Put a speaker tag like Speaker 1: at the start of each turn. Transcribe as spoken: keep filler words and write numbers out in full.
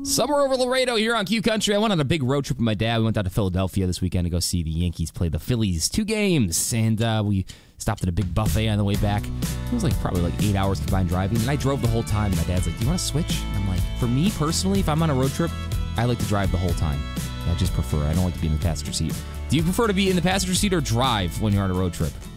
Speaker 1: Summer over Laredo here on Q Country. I went on a big road trip with my dad. We went down to Philadelphia this weekend to go see the Yankees play the Phillies. Two games, and uh, we stopped at a big buffet on the way back. It was like probably like eight hours combined driving, and I drove the whole time. My dad's like, do you want to switch? And I'm like, for me personally, if I'm on a road trip, I like to drive the whole time. I just prefer. I don't like to be in the passenger seat. Do you prefer to be in the passenger seat or drive when you're on a road trip?